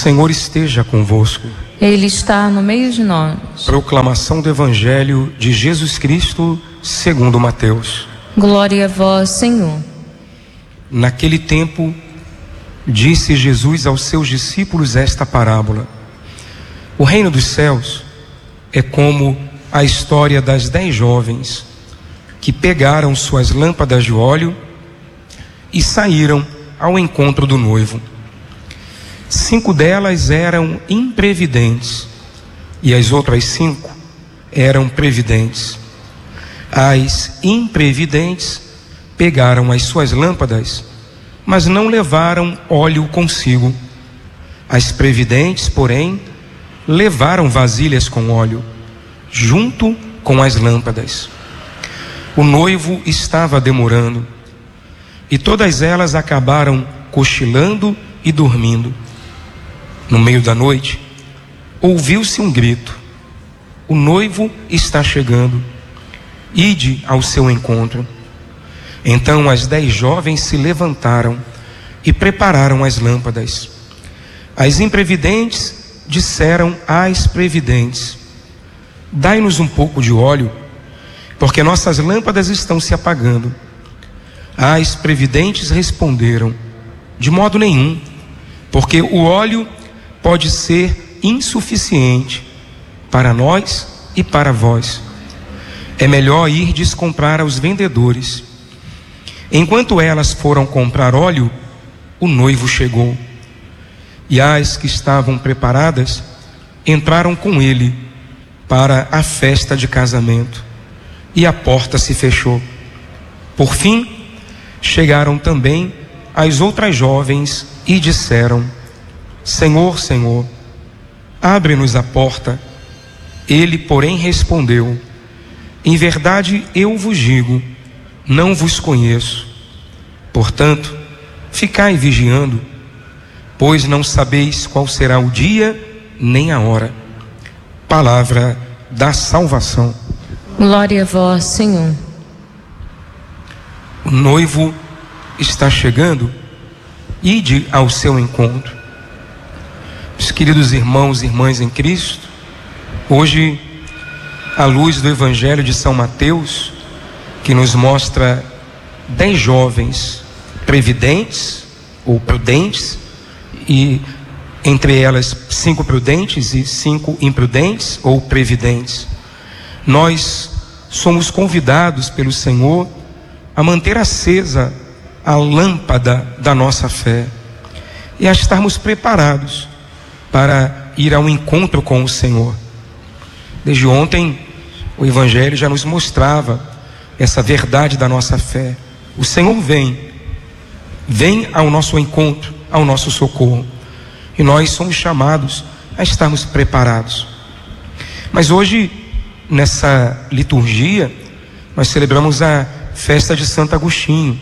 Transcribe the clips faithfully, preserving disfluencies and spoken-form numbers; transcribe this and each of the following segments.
Senhor esteja convosco. Ele está no meio de nós. Proclamação do Evangelho de Jesus Cristo segundo Mateus. Glória a vós, Senhor. Naquele tempo, disse Jesus aos seus discípulos esta parábola: o reino dos céus é como a história das dez jovens que pegaram suas lâmpadas de óleo e saíram ao encontro do noivo. Cinco delas eram imprevidentes e as outras cinco eram previdentes. As imprevidentes pegaram as suas lâmpadas, mas não levaram óleo consigo. As previdentes, porém, levaram vasilhas com óleo, junto com as lâmpadas. O noivo estava demorando, e todas elas acabaram cochilando e dormindo. No meio da noite, ouviu-se um grito: o noivo está chegando, ide ao seu encontro. Então as dez jovens se levantaram e prepararam as lâmpadas. As imprevidentes disseram às previdentes: dai-nos um pouco de óleo, porque nossas lâmpadas estão se apagando. As previdentes responderam: de modo nenhum, porque o óleo pode ser insuficiente para nós e para vós. É melhor irdes comprar aos vendedores. Enquanto elas foram comprar óleo, o noivo chegou. E as que estavam preparadas entraram com ele para a festa de casamento, e a porta se fechou. Por fim, chegaram também as outras jovens e disseram: Senhor, Senhor, abre-nos a porta. Ele, porém, respondeu: em verdade eu vos digo, não vos conheço. Portanto, ficai vigiando, pois não sabeis qual será o dia nem a hora. Palavra da salvação. Glória a vós, Senhor. O noivo está chegando, ide ao seu encontro. Meus queridos irmãos e irmãs em Cristo, hoje, à luz do Evangelho de São Mateus, que nos mostra dez jovens previdentes ou prudentes, e entre elas cinco prudentes e cinco imprudentes ou previdentes, nós somos convidados pelo Senhor a manter acesa a lâmpada da nossa fé e a estarmos preparados para ir ao encontro com o Senhor. Desde ontem, o Evangelho já nos mostrava essa verdade da nossa fé. O Senhor vem, vem ao nosso encontro, ao nosso socorro, e nós somos chamados a estarmos preparados. Mas hoje, nessa liturgia, nós celebramos a festa de Santo Agostinho.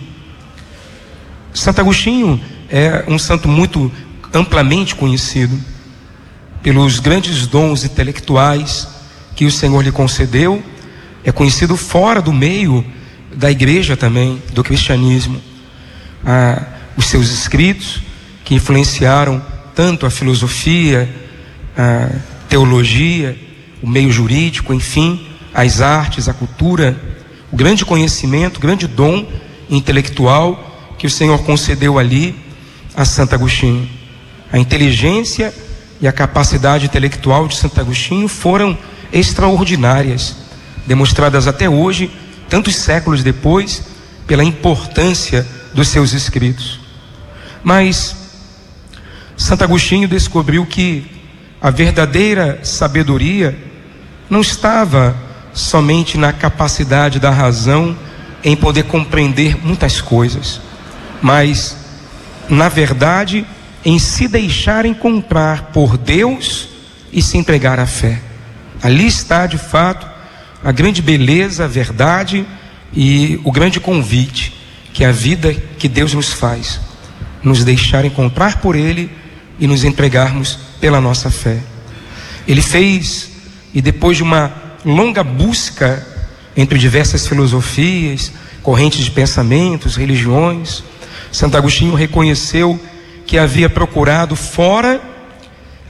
Santo Agostinho é um santo muito amplamente conhecido pelos grandes dons intelectuais que o Senhor lhe concedeu. É conhecido fora do meio da igreja também, do cristianismo. Ah, os seus escritos que influenciaram tanto a filosofia, a teologia, o meio jurídico, enfim, as artes, a cultura, o grande conhecimento, o grande dom intelectual que o Senhor concedeu ali a Santo Agostinho. A inteligência e a capacidade intelectual de Santo Agostinho foram extraordinárias, demonstradas até hoje, tantos séculos depois, pela importância dos seus escritos. Mas Santo Agostinho descobriu que a verdadeira sabedoria não estava somente na capacidade da razão em poder compreender muitas coisas, mas, na verdade, em se deixar encontrar por Deus e se entregar à fé. Ali está, de fato, a grande beleza, a verdade e o grande convite, que é a vida que Deus nos faz, nos deixar encontrar por Ele e nos entregarmos pela nossa fé. Ele fez, e depois de uma longa busca entre diversas filosofias, correntes de pensamentos, religiões, Santo Agostinho reconheceu que havia procurado fora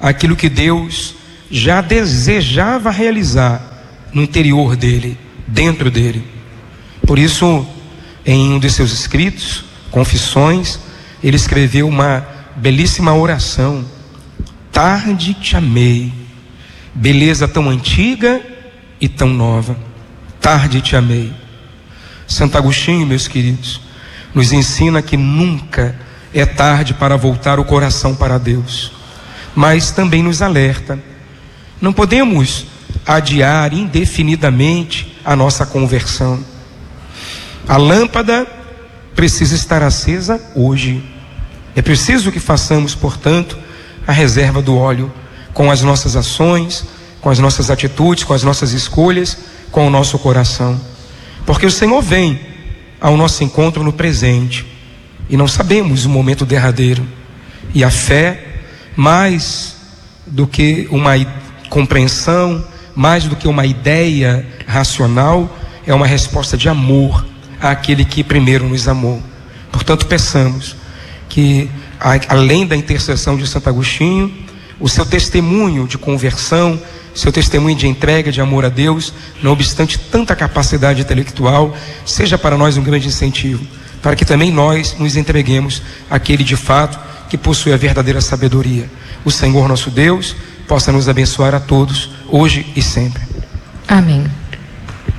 aquilo que Deus já desejava realizar no interior dele, dentro dele. Por isso, em um de seus escritos, Confissões, ele escreveu uma belíssima oração: tarde te amei, beleza tão antiga e tão nova, tarde te amei. Santo Agostinho, meus queridos, nos ensina que nunca é tarde para voltar o coração para Deus, mas também nos alerta: não podemos adiar indefinidamente a nossa conversão. A lâmpada precisa estar acesa hoje. É preciso que façamos, portanto, a reserva do óleo com as nossas ações, com as nossas atitudes, com as nossas escolhas, com o nosso coração, porque o Senhor vem ao nosso encontro no presente e não sabemos o momento derradeiro. E a fé, mais do que uma compreensão, mais do que uma ideia racional, é uma resposta de amor àquele que primeiro nos amou. Portanto, peçamos que, além da intercessão de Santo Agostinho, o seu testemunho de conversão, seu testemunho de entrega, de amor a Deus, não obstante tanta capacidade intelectual, seja para nós um grande incentivo, para que também nós nos entreguemos àquele de fato que possui a verdadeira sabedoria. O Senhor nosso Deus possa nos abençoar a todos, hoje e sempre. Amém.